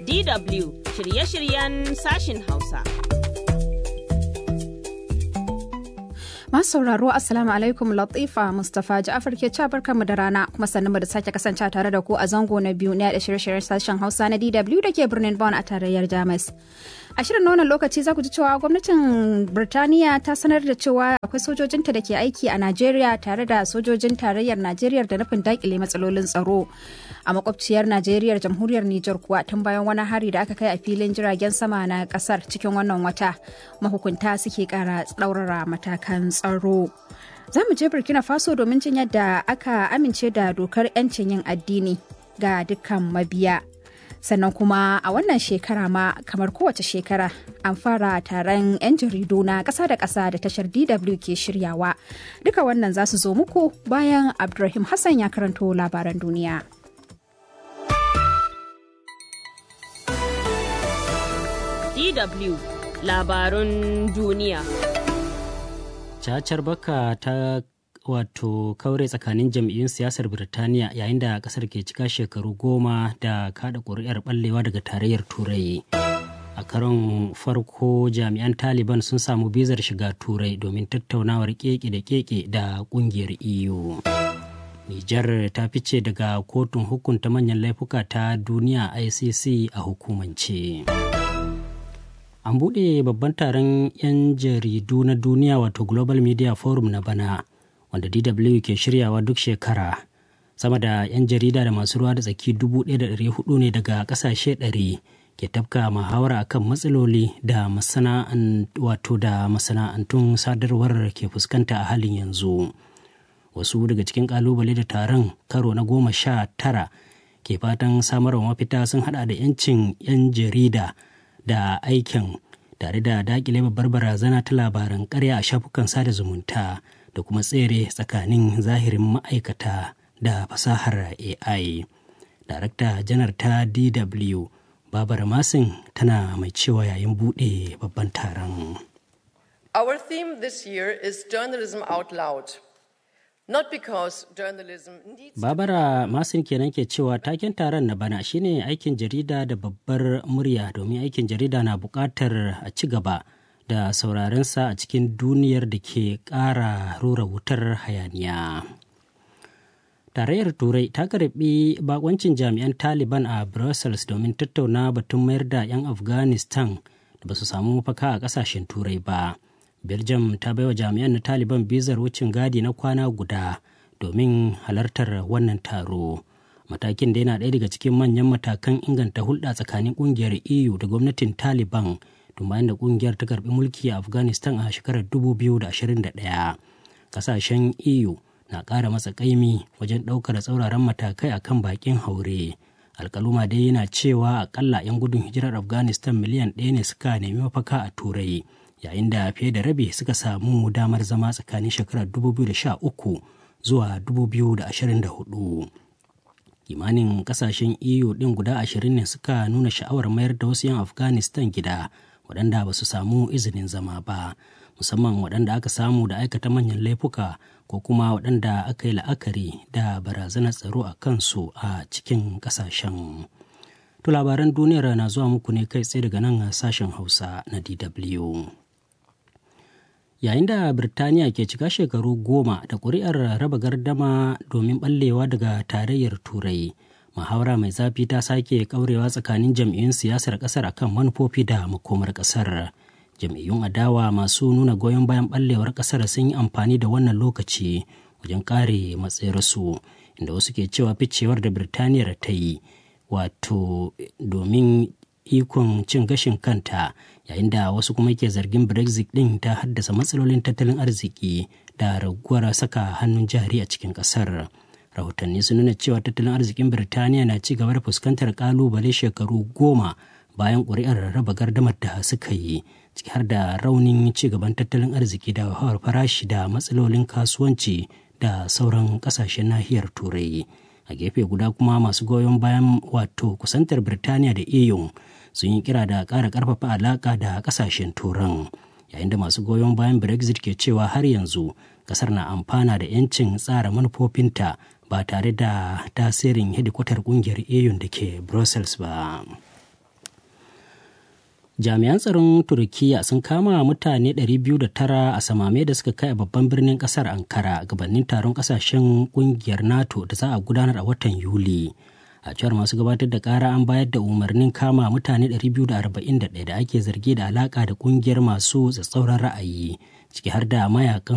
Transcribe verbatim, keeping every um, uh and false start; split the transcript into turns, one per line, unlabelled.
D W shirye-shiryen sashin Hausa.
Masu sauraro Assalamu alaikum, Latifa Mustapha Ja'afar ke ca barkanmu da rana kuma sannan mu da sake kasance tare da ku a zango na biyu na da shirye-shiryen sashen Hausa na D W da ke birnin Bonn a tarayyar Jamus. A shirin na wannan lokaci za ku ji cewa gwamnatin Birtaniya ta sanar da cewa akwai sojojinta da ke aiki a Najeriya tare da sojojin tarayyar Najeriya da nufin dakile matsalolin tsaro. A makwabciyar Najeriya jamhuriyar Nijar kuwa tun bayan wani hari da aka kai a filin jiragen sama na kasar cikin wannan wata mahukunta suke kara tsaurara matakan tsaro. Za mu je Burkina Faso domin jin yadda aka amince da dokar 'yancin yin addini ga dukkan mabiya. Sannan kuma a wannan shekara ma kamar kowace shekara an fara taron 'yan jaridu na ƙasa da ƙasa da tashar D W ke shiryawa. Duka wannan za su zo muku bayan Abdulrahim Hassan ya karanto labaran duniya.
D W labarun duniya.
Cacar baka ta wato kaure tsakanin jam'iyyun siyasar Birtaniya yayin da kasar ke cika shekaru goma da kada ƙuri'ar ɓallewa daga tarayyar Turai. A karon farko jami'an Taliban sun samu bizar shiga Turai domin tattaunawar keke da keke da ƙungiyar E U. Nijar ta fice daga kotun hukunta manyan laifuka ta duniya I C C a hukumance. An buɗe babban taron 'yan jaridu na duniya wato Global Media Forum na bana wanda D W ke shiryawa duk shekara. Sama da 'yan jarida da masu ruwa da tsaki dubu ɗaya da ɗari hudu ne daga ƙasashe ɗari ke tafka muhawara akan matsaloli da masana'an wato da masana'antun sadarwar ke fuskanta a halin yanzu. Wasu daga cikin ƙalubale da taron karo na goma sha tara ke fatan samarwa mafita sun haɗa da 'yancin 'yan jarida da aikin tare da dakile babbar barazana ta labaran ƙarya a shafukan sada zumunta da kuma tsere tsakanin zahirin ma'aikata da fasahar A I. Darakta janar ta D W Barbara Masin tana mai cewa yayin buɗe babban taron.
Our theme this year is journalism out loud. Not because journalism needs
Barbara Masin kenan ke cewa taken taron na bana shine aikin jarida da babbar murya, domin aikin jarida na buƙatar a ci gaba da saurarensa a cikin duniyar da ke ƙara rura wutar hayaniya. Tarayyar Turai ta karɓi bakoncin jami'an Taliban a Brussels domin tattauna batun mayar da 'yan Afghanistan da ba su samu mafaka a ƙasashen Turai ba. Belgium ta baiwa jami'an na Taliban bizar wucin gadi na kwana guda domin halartar wannan taro. Matakin da yana ɗaya daga cikin manyan matakan inganta hulɗa tsakanin ƙungiyar E U da gwamnatin Taliban tun bayan da ƙungiyar ta karɓi mulki a Afghanistan a shekarar dubu biyu da ashirin da ɗaya. Ƙasashen E U na ƙara matsa ƙaimi wajen ɗaukar tsauraran matakai akan baƙin haure. Alƙaluma dai yana cewa aƙalla 'yan gudun hijirar Afghanistan miliyan ɗaya ne suka nemi mafaka a Turai, yayin da fiye da rabi suka samu damar zama tsakanin shekarar dubu biyu da sha uku zuwa dubu biyu da ashirin da hudu. Kimanin kasashen E U ɗin guda ashirin ne suka nuna sha'awar mayar da wasu 'yan Afghanistan gida waɗanda ba su samu izinin zama ba, musamman waɗanda aka samu da aikata manyan laifuka ko kuma waɗanda aka yi la'akari da barazanar tsaro a kansu a cikin ƙasashen. To labaran duniyar na zuwa muku ne kai tsaye daga nan sashen Hausa na D W. Yayin da Birtaniya ke cika shekaru goma da ƙuri'ar raba gardama domin ɓallewa daga tarayyar Turai, muhawara mai zafi ta sake kaurewa tsakanin jam'iyyun siyasar ƙasar akan manufofi da makomar ƙasar. Jam'iyyun adawa masu nuna goyon bayan ɓallewar ƙasar sun yi amfani da wannan lokaci wajen kare matsayarsu, inda wasu ke cewa ficewar da Birtaniyar ta yi wato domin ikon cin gashin kanta, yayin da wasu kuma ke zargin Brexit din ta haddasa matsalolin tattalin arziki da raguwar saka hannun jari a cikin kasar. Rahotanni sun nuna cewa tattalin arzikin Birtaniya na ci gaba da fuskantar kalubale shekaru goma bayan ƙuri'ar raba gardamar da suka yi, ciki har da raunin ci gaban tattalin arziki da hawar farashi da matsalolin kasuwanci da sauran ƙasashen nahiyar Turai. A gefe guda kuma masu goyon bayan wato kusantar Birtaniya da E U sun yi kira da ƙara ƙarfafa alaƙa da ƙasashen Turan, yayin da masu goyon bayan Brexit ke cewa har yanzu ƙasar na amfana da 'yancin tsara manufofinta ba tare da tasirin hedikwatar ƙungiyar E U da ke Brussels ba. Jami'an tsaron Turkiyya sun kama mutane ɗari biyu da tara a samame da suka kai a babban birnin ƙasar Ankara gabanin taron ƙasashen ƙungiyar NATO da za a gudanar a watan Yuli. A cewar masu gabatar da ƙara an bayar da umarnin kama mutane ɗari biyu da arba'in da ɗaya da ake zargi da alaƙa da ƙungiyar masu tsatsauran ra'ayi, ciki har da mayakan